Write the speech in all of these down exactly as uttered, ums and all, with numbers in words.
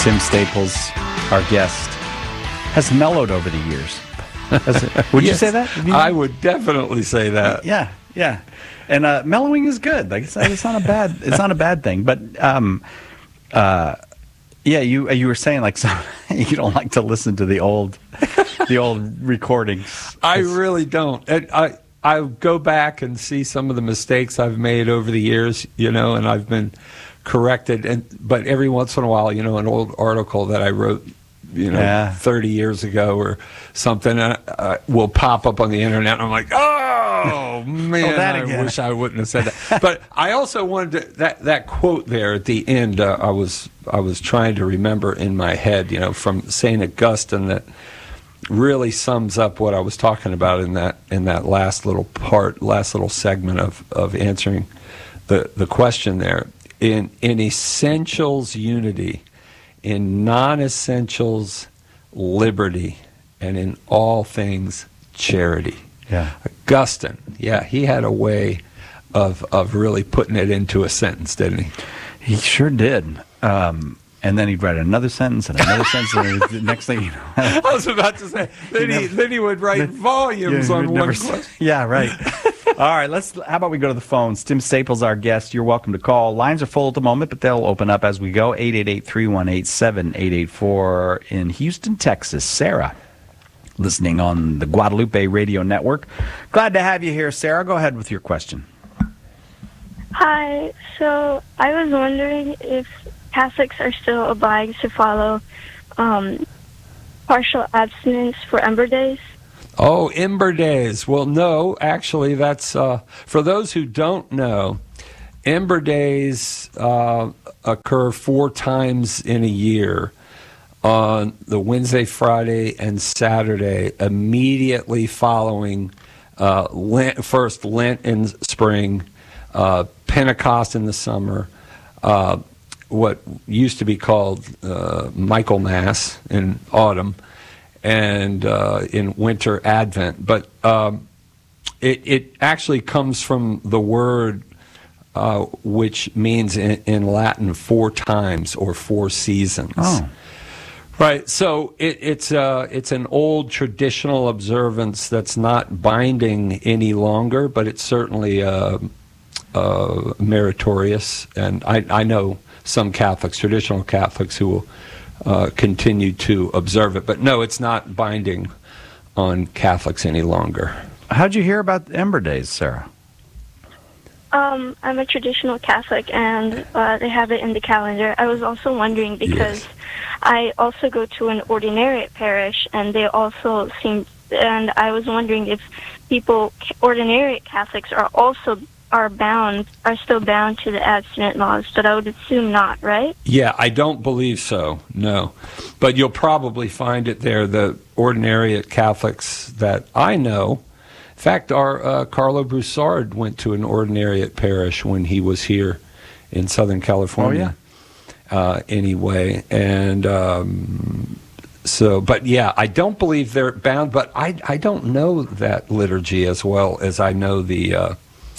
Tim Staples, our guest, has mellowed over the years. It, would yes, you say that? You I would definitely say that. Yeah, yeah. And uh, mellowing is good. Like it's, it's not a bad. It's not a bad thing. But um, uh, yeah, you you were saying like some, you don't like to listen to the old the old recordings. I really don't. And I I go back and see some of the mistakes I've made over the years, you know, and I've been corrected. And but every once in a while, you know, an old article that I wrote, you know, yeah. thirty years ago or something uh, uh, will pop up on the internet, and I'm like, oh, man, oh, that I again. wish I wouldn't have said that. But I also wanted to, that, that quote there at the end, uh, I was I was trying to remember in my head, you know, from Saint Augustine that really sums up what I was talking about in that in that last little part, last little segment of, of answering the, the question there. In in essentials, unity. In non-essentials, liberty, and in all things, charity. Yeah, Augustine, yeah, he had a way of of really putting it into a sentence, didn't he? He sure did. Um, and then he'd write another sentence and another sentence, and the next thing you know, I was about to say, then he, then he would write volumes yeah, on one never, question. Yeah, right. All right, let's. How about we go to the phones? Tim Staples, our guest. You're welcome to call. Lines are full at the moment, but they'll open up as we go. eight eight eight, three one eight, seven eight eight four in Houston, Texas. Sarah, listening on the Guadalupe Radio Network. Glad to have you here, Sarah. Go ahead with your question. Hi. So I was wondering if Catholics are still obliged to follow um, partial abstinence for Ember Days. Oh, Ember Days. Well, no, actually, that's, uh, for those who don't know, Ember Days uh, occur four times in a year on the Wednesday, Friday, and Saturday, immediately following uh, Lent, first Lent in spring, uh, Pentecost in the summer, uh, what used to be called uh, Michaelmas in autumn, and uh, in winter Advent. But um, it, it actually comes from the word uh, which means in, in Latin four times or four seasons. Oh. Right, so it, it's uh, it's an old traditional observance that's not binding any longer, but it's certainly uh, uh, meritorious. And I, I know some Catholics, traditional Catholics, who will Uh, continue to observe it. But no, it's not binding on Catholics any longer. How'd you hear about Ember Days, Sarah? Um, I'm a traditional Catholic, and uh, they have it in the calendar. I was also wondering because Yes. I also go to an ordinariate parish, and they also seem, and I was wondering if people, ordinariate Catholics, are also are bound, are still bound to the abstinent laws, but I would assume not, right? Yeah, I don't believe so, no. But you'll probably find it there, the ordinariate Catholics that I know. In fact, our uh, Carlo Broussard went to an ordinariate parish when he was here in Southern California. Oh, yeah? Uh, anyway, and um, so, but yeah, I don't believe they're bound, but I, I don't know that liturgy as well as I know the uh,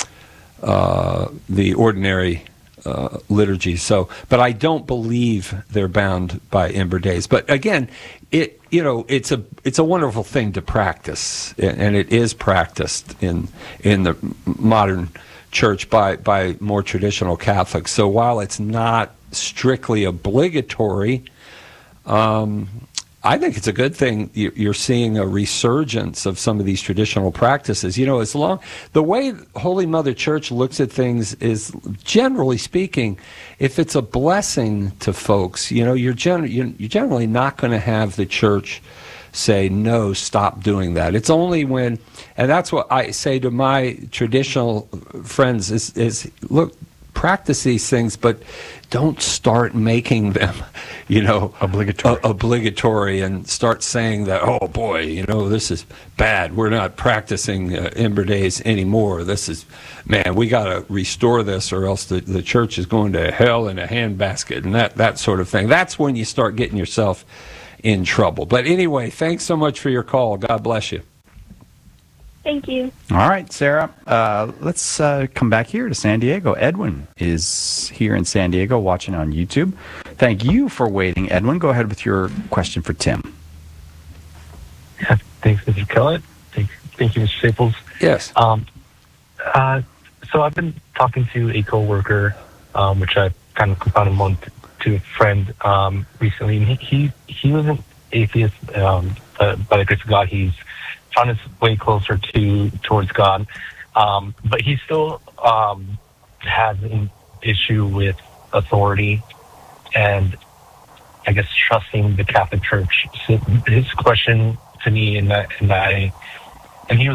Uh, the ordinary uh, liturgy. So, but I don't believe they're bound by Ember Days. But again, it you know it's a it's a wonderful thing to practice, and it is practiced in in the modern church by by more traditional Catholics. So while it's not strictly obligatory, um, I think it's a good thing you're seeing a resurgence of some of these traditional practices. You know, as long the way Holy Mother Church looks at things is, generally speaking, if it's a blessing to folks, you know, you're gen- you're generally not going to have the church say, no, stop doing that. It's only when, and that's what I say to my traditional friends is, is look, practice these things, but don't start making them, you know, obligatory. Uh, obligatory, and start saying that, oh boy, you know, this is bad. We're not practicing uh, Ember Days anymore. This is, man, we got to restore this, or else the, the church is going to hell in a handbasket, and that that sort of thing. That's when you start getting yourself in trouble. But anyway, thanks so much for your call. God bless you. Thank you. All right, Sarah. Uh, let's uh, come back here to San Diego. Edwin is here in San Diego watching on YouTube. Thank you for waiting, Edwin. Go ahead with your question for Tim. Yeah, thanks, Mister Kellett. Thank, thank you, Mister Staples. Yes. Um, uh, so I've been talking to a coworker, um, which I kind of confounded him on to a friend um, recently, and he he, he was an atheist. Um, but by the grace of God, he's found his way closer to towards God, um, but he still um, has an issue with authority and I guess trusting the Catholic Church. So his question to me, and that, and I, and he was